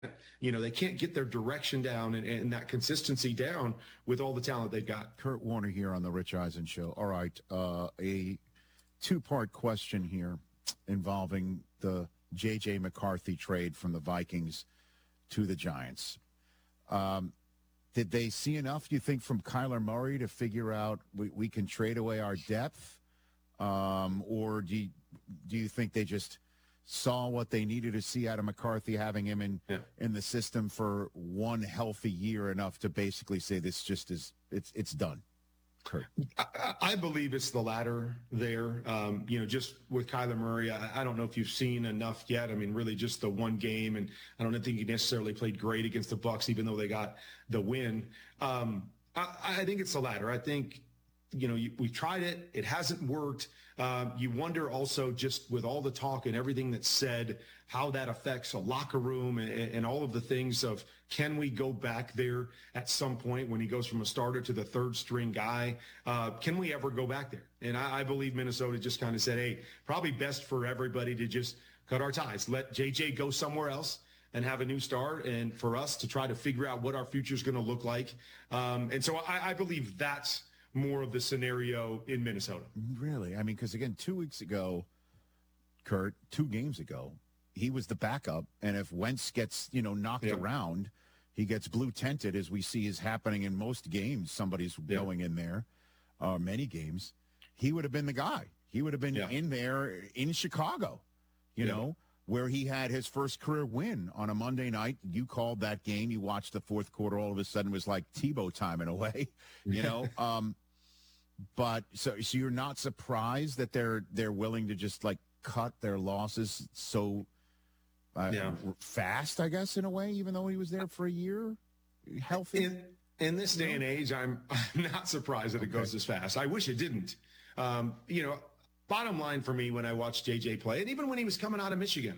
they can't get their direction down and that consistency down with all the talent they've got. Kurt Warner here on the Rich Eisen Show. All right, a two-part question here involving the J.J. McCarthy trade from the Vikings to the Giants. Did they see enough, do you think, from Kyler Murray to figure out we can trade away our depth? Or do you think they just saw what they needed to see out of McCarthy, having him in the system for one healthy year enough to basically say this just is it's done? Kurt. I believe it's the latter there. Just with Kyler Murray, I don't know if you've seen enough yet. I mean, really just the one game, and I don't think he necessarily played great against the Bucs, even though they got the win. I think it's the latter. I think, we tried it. It hasn't worked. You wonder also, just with all the talk and everything that's said, how that affects a locker room and all of the things of, can we go back there at some point when he goes from a starter to the third string guy? Can we ever go back there? And I believe Minnesota just kind of said, hey, probably best for everybody to just cut our ties. Let JJ go somewhere else and have a new start, and for us to try to figure out what our future is going to look like. And so I believe that's more of the scenario in Minnesota. Really? I mean, because again, 2 weeks ago, Kurt, 2 games ago, he was the backup. And if Wentz gets, knocked around, he gets blue tented, as we see is happening in most games. Somebody's going in there, many games. He would have been the guy. He would have been in there in Chicago, you know, where he had his first career win on a Monday night. You called that game. You watched the fourth quarter. All of a sudden it was like Tebow time in a way, But so you're not surprised that they're willing to just like cut their losses so fast, I guess, in a way, even though he was there for a year, healthy. In this day and age, I'm not surprised that it goes this fast. I wish it didn't. Bottom line for me, when I watched JJ play, and even when he was coming out of Michigan,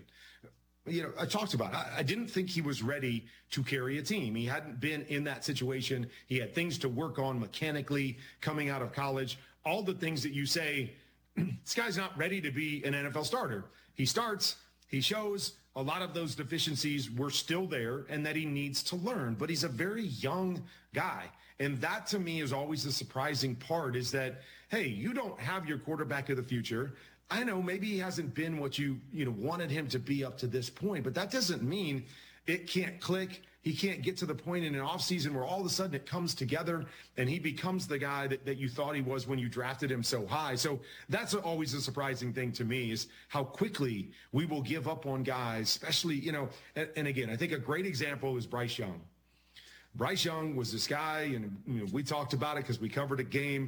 I talked about it. I didn't think he was ready to carry a team. He hadn't been in that situation. He had things to work on mechanically coming out of college. All the things that you say, this guy's not ready to be an NFL starter. He starts, he shows a lot of those deficiencies were still there and that he needs to learn. But he's a very young guy. And that, to me, is always the surprising part, is that, hey, you don't have your quarterback of the future. I know maybe he hasn't been what you wanted him to be up to this point, but that doesn't mean it can't click. He can't get to the point in an offseason where all of a sudden it comes together and he becomes the guy that you thought he was when you drafted him so high. So that's always a surprising thing to me, is how quickly we will give up on guys, especially, and again, I think a great example is Bryce Young. Bryce Young was this guy, and we talked about it because we covered a game,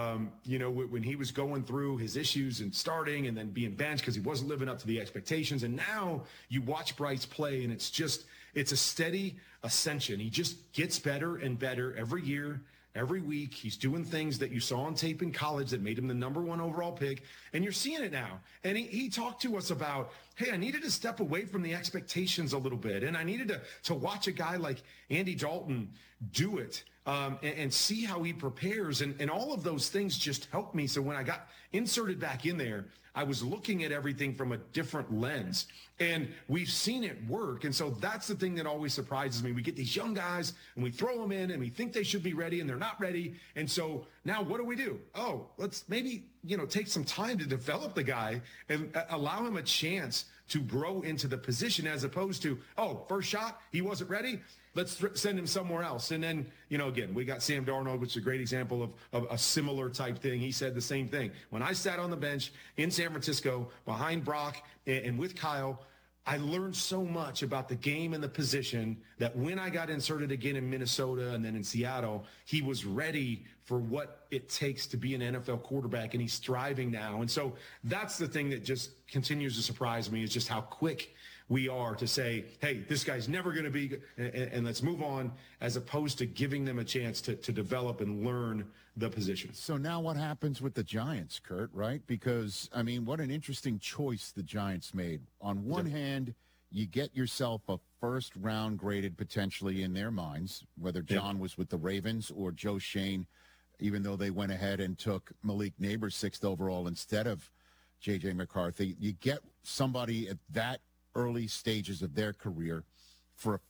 when he was going through his issues and starting and then being benched because he wasn't living up to the expectations. And now you watch Bryce play, and it's a steady ascension. He just gets better and better every year. Every week, he's doing things that you saw on tape in college that made him the #1 overall pick, and you're seeing it now. And he talked to us about, hey, I needed to step away from the expectations a little bit, and I needed to watch a guy like Andy Dalton do it and see how he prepares. And all of those things just helped me. So when I got inserted back in there, I was looking at everything from a different lens, and we've seen it work. And so that's the thing that always surprises me. We get these young guys and we throw them in and we think they should be ready and they're not ready. And so now what do? Oh, let's maybe, take some time to develop the guy and allow him a chance to grow into the position, as opposed to, first shot, he wasn't ready. Let's send him somewhere else. And then, again, we got Sam Darnold, which is a great example of a similar type thing. He said the same thing. When I sat on the bench in San Francisco behind Brock and with Kyle, I learned so much about the game and the position that when I got inserted again in Minnesota and then in Seattle, he was ready for what it takes to be an NFL quarterback, and he's thriving now. And so that's the thing that just continues to surprise me, is just how quick we are to say, hey, this guy's never going to be, and let's move on, as opposed to giving them a chance to develop and learn the position. So now what happens with the Giants, Kurt, right? Because, I mean, what an interesting choice the Giants made. On one hand, you get yourself a first-round graded, potentially, in their minds, whether John was with the Ravens or Joe Shane, even though they went ahead and took Malik Neighbors 6th overall instead of J.J. McCarthy. You get somebody at that early stages of their career for a